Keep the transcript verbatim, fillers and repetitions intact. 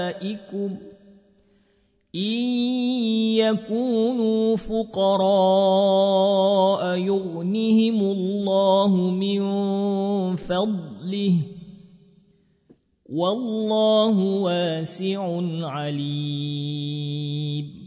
إن يكونوا فقراء يغنهم الله من فضله والله واسع عليم